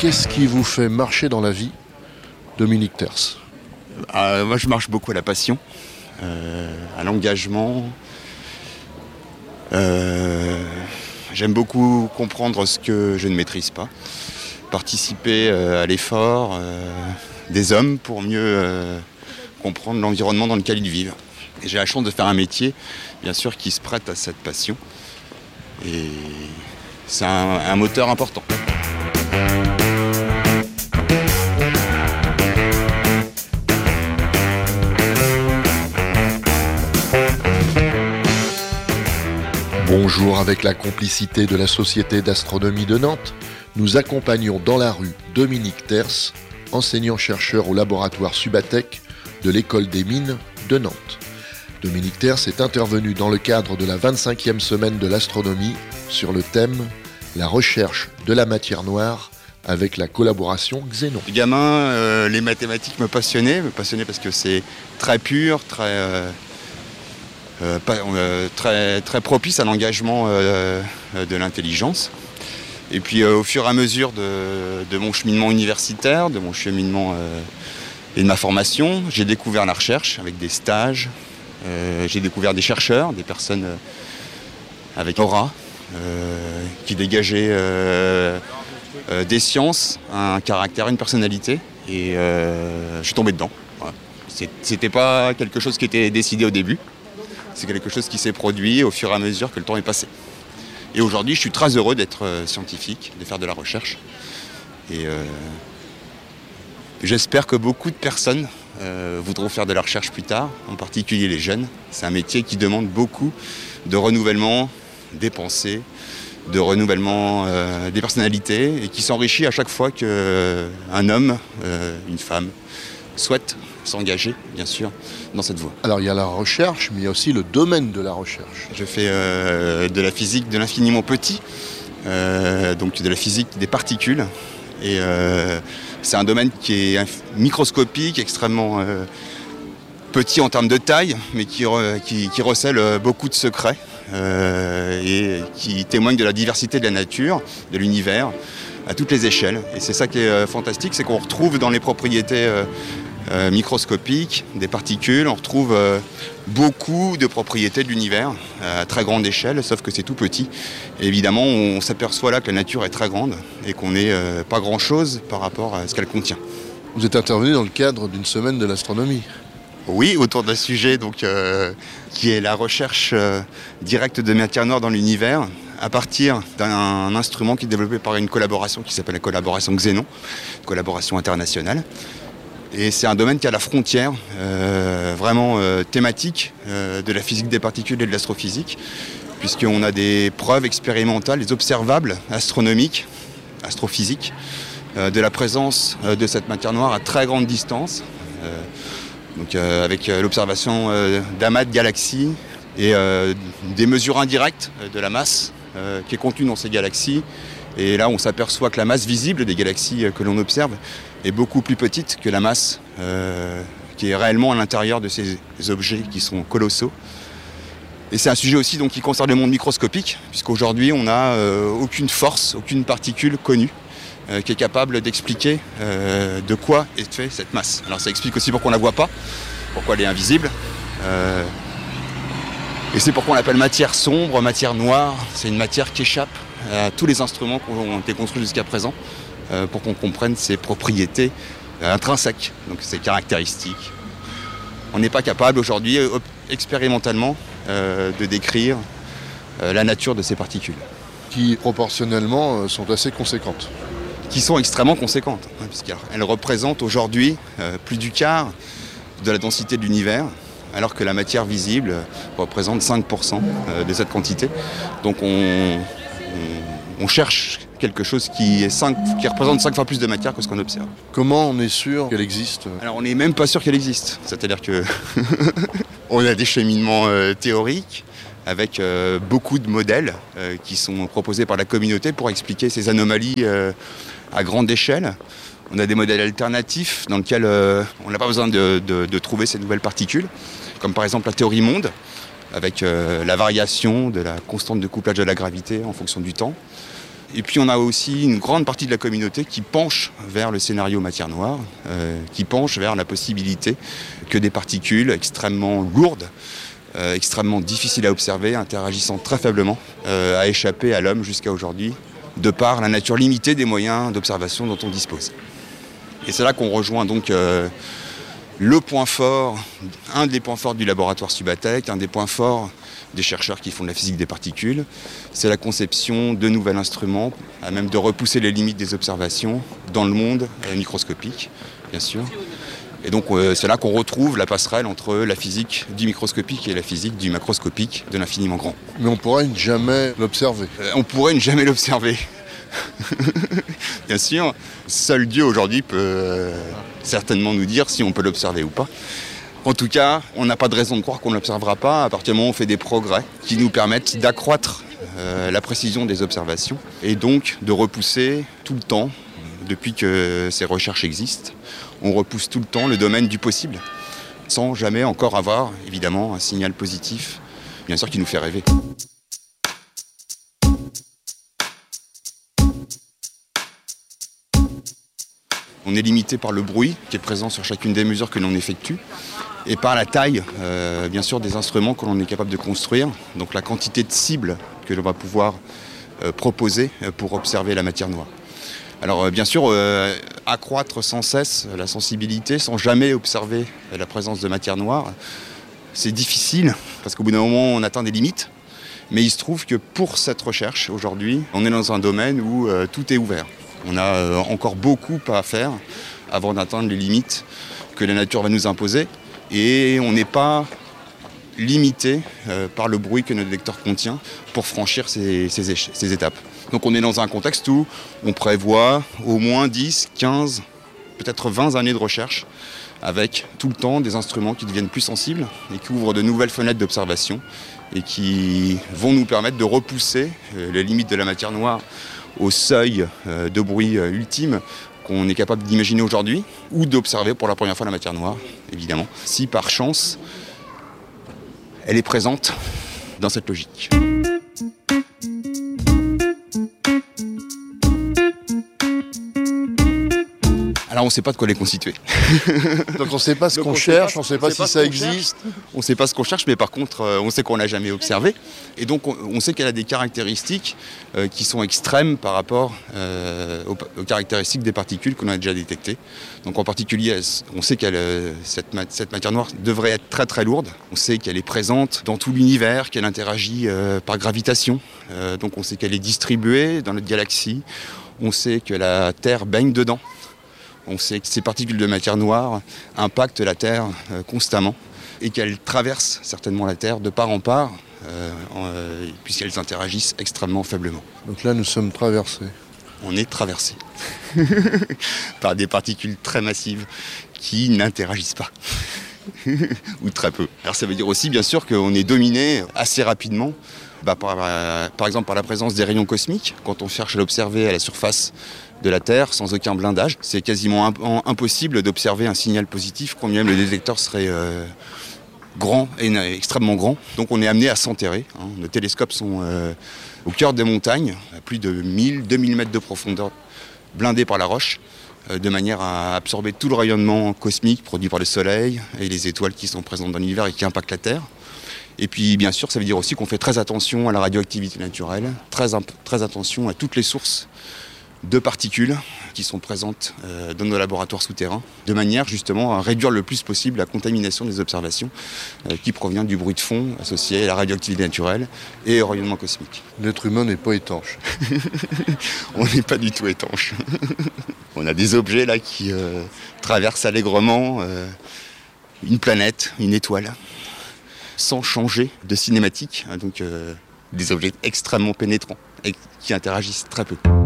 Qu'est-ce qui vous fait marcher dans la vie, Dominique Terce? Moi, je marche beaucoup à la passion, à l'engagement. J'aime beaucoup comprendre ce que je ne maîtrise pas, participer à l'effort des hommes pour mieux comprendre l'environnement dans lequel ils vivent. Et j'ai la chance de faire un métier, bien sûr, qui se prête à cette passion. Et c'est un moteur important. Bonjour, avec la complicité de la Société d'astronomie de Nantes, nous accompagnons dans la rue Dominique Terce, enseignant-chercheur au laboratoire Subatec de l'École des Mines de Nantes. Dominique Terce est intervenu dans le cadre de la 25e semaine de l'astronomie sur le thème « La recherche de la matière noire » avec la collaboration Xénon. Gamin, les mathématiques me passionnaient parce que c'est très pur, très propice à l'engagement de l'intelligence. Et puis au fur et à mesure de mon cheminement universitaire, de mon cheminement et de ma formation, j'ai découvert la recherche avec des stages. J'ai découvert des chercheurs, des personnes avec aura, qui dégageaient des sciences, un caractère, une personnalité. Et je suis tombé dedans. Voilà. C'était pas quelque chose qui était décidé au début. C'est quelque chose qui s'est produit au fur et à mesure que le temps est passé. Et aujourd'hui, je suis très heureux d'être scientifique, de faire de la recherche. Et j'espère que beaucoup de personnes voudront faire de la recherche plus tard, en particulier les jeunes. C'est un métier qui demande beaucoup de renouvellement des pensées, de renouvellement des personnalités, et qui s'enrichit à chaque fois qu'un homme, une femme, souhaite s'engager, bien sûr, dans cette voie. Alors il y a la recherche, mais il y a aussi le domaine de la recherche. Je fais de la physique de l'infiniment petit, donc de la physique des particules. Et c'est un domaine qui est microscopique, extrêmement petit en termes de taille, mais qui recèle beaucoup de secrets et qui témoigne de la diversité de la nature, de l'univers, à toutes les échelles. Et c'est ça qui est fantastique, c'est qu'on retrouve dans les propriétés microscopiques des particules, on retrouve beaucoup de propriétés de l'univers à très grande échelle, sauf que c'est tout petit. Et évidemment, on s'aperçoit là que la nature est très grande et qu'on n'est pas grand-chose par rapport à ce qu'elle contient. Vous êtes intervenu dans le cadre d'une semaine de l'astronomie. Oui, autour d'un sujet donc, qui est la recherche directe de matière noire dans l'univers, à partir d'un instrument qui est développé par une collaboration qui s'appelle la collaboration Xénon, collaboration internationale. Et c'est un domaine qui est à la frontière vraiment thématique de la physique des particules et de l'astrophysique, puisqu'on a des preuves expérimentales, des observables astronomiques, astrophysiques, de la présence de cette matière noire à très grande distance, avec l'observation d'amas de galaxies et des mesures indirectes de la masse qui est contenue dans ces galaxies. Et là, on s'aperçoit que la masse visible des galaxies que l'on observe est beaucoup plus petite que la masse qui est réellement à l'intérieur de ces objets qui sont colossaux. Et c'est un sujet aussi donc, qui concerne le monde microscopique, puisqu'aujourd'hui, on n'a aucune force, aucune particule connue qui est capable d'expliquer de quoi est faite cette masse. Alors ça explique aussi pourquoi on ne la voit pas, pourquoi elle est invisible. Et c'est pourquoi on l'appelle matière sombre, matière noire. C'est une matière qui échappe à tous les instruments qui ont été construits jusqu'à présent pour qu'on comprenne ses propriétés intrinsèques, donc ses caractéristiques. On n'est pas capable aujourd'hui, expérimentalement, de décrire la nature de ces particules. Qui proportionnellement sont assez conséquentes. Qui sont extrêmement conséquentes, puisqu'elles représentent aujourd'hui plus du quart de la densité de l'univers, alors que la matière visible représente 5% de cette quantité. Donc on cherche quelque chose qui représente 5 fois plus de matière que ce qu'on observe. Comment on est sûr qu'elle existe ? Alors on n'est même pas sûr qu'elle existe. C'est-à-dire que on a des cheminements théoriques avec beaucoup de modèles qui sont proposés par la communauté pour expliquer ces anomalies à grande échelle. On a des modèles alternatifs dans lesquels on n'a pas besoin de trouver ces nouvelles particules, comme par exemple la théorie monde, avec la variation de la constante de couplage de la gravité en fonction du temps. Et puis on a aussi une grande partie de la communauté qui penche vers le scénario matière noire, qui penche vers la possibilité que des particules extrêmement lourdes, extrêmement difficiles à observer, interagissant très faiblement, à échapper à l'homme jusqu'à aujourd'hui, de par la nature limitée des moyens d'observation dont on dispose. Et c'est là qu'on rejoint donc le point fort, un des points forts du laboratoire Subatec, un des points forts des chercheurs qui font de la physique des particules, c'est la conception de nouveaux instruments, à même de repousser les limites des observations dans le monde microscopique, bien sûr. Et donc c'est là qu'on retrouve la passerelle entre la physique du microscopique et la physique du macroscopique, de l'infiniment grand. Mais on pourrait ne jamais l'observer. On pourrait ne jamais l'observer. Bien sûr, seul Dieu aujourd'hui peut certainement nous dire si on peut l'observer ou pas. En tout cas, on n'a pas de raison de croire qu'on ne l'observera pas à partir du moment où on fait des progrès qui nous permettent d'accroître la précision des observations et donc de repousser tout le temps, depuis que ces recherches existent, on repousse tout le temps le domaine du possible, sans jamais encore avoir, évidemment, un signal positif, bien sûr, qui nous fait rêver. On est limité par le bruit qui est présent sur chacune des mesures que l'on effectue et par la taille, bien sûr, des instruments que l'on est capable de construire, donc la quantité de cibles que l'on va pouvoir proposer pour observer la matière noire. Alors bien sûr, accroître sans cesse la sensibilité sans jamais observer la présence de matière noire, c'est difficile parce qu'au bout d'un moment on atteint des limites. Mais il se trouve que pour cette recherche aujourd'hui, on est dans un domaine où tout est ouvert. On a encore beaucoup à faire avant d'atteindre les limites que la nature va nous imposer. Et on n'est pas limité par le bruit que notre détecteur contient pour franchir ces étapes. Donc on est dans un contexte où on prévoit au moins 10, 15, peut-être 20 années de recherche avec tout le temps des instruments qui deviennent plus sensibles et qui ouvrent de nouvelles fenêtres d'observation et qui vont nous permettre de repousser les limites de la matière noire au seuil de bruit ultime qu'on est capable d'imaginer aujourd'hui ou d'observer pour la première fois la matière noire, évidemment, si par chance elle est présente dans cette logique. Alors on ne sait pas de quoi elle est constituée. Donc on ne sait pas ce qu'on cherche, on ne sait pas si ça existe. On ne sait pas ce qu'on cherche, mais par contre on sait qu'on ne l'a jamais observé. Et donc on sait qu'elle a des caractéristiques qui sont extrêmes par rapport aux caractéristiques des particules qu'on a déjà détectées. Donc en particulier, on sait que cette matière noire devrait être très très lourde. On sait qu'elle est présente dans tout l'univers, qu'elle interagit par gravitation. Donc on sait qu'elle est distribuée dans notre galaxie. On sait que la Terre baigne dedans. On sait que ces particules de matière noire impactent la Terre constamment et qu'elles traversent certainement la Terre de part en part puisqu'elles interagissent extrêmement faiblement. Donc là, nous sommes traversés. On est traversé par des particules très massives qui n'interagissent pas ou très peu. Alors ça veut dire aussi bien sûr qu'on est dominé assez rapidement par exemple par la présence des rayons cosmiques. Quand on cherche à l'observer à la surface de la Terre sans aucun blindage, c'est quasiment impossible d'observer un signal positif quand même le détecteur serait grand et extrêmement grand. Donc on est amené à s'enterrer. Nos télescopes sont au cœur des montagnes, à plus de 1000-2000 mètres de profondeur, blindés par la roche, de manière à absorber tout le rayonnement cosmique produit par le Soleil et les étoiles qui sont présentes dans l'univers et qui impactent la Terre. Et puis bien sûr, ça veut dire aussi qu'on fait très attention à la radioactivité naturelle, très attention à toutes les sources de particules qui sont présentes dans nos laboratoires souterrains, de manière justement à réduire le plus possible la contamination des observations qui provient du bruit de fond associé à la radioactivité naturelle et au rayonnement cosmique. L'être humain n'est pas étanche. On n'est pas du tout étanche. On a des objets là qui traversent allègrement une planète, une étoile, sans changer de cinématique, donc des objets extrêmement pénétrants et qui interagissent très peu.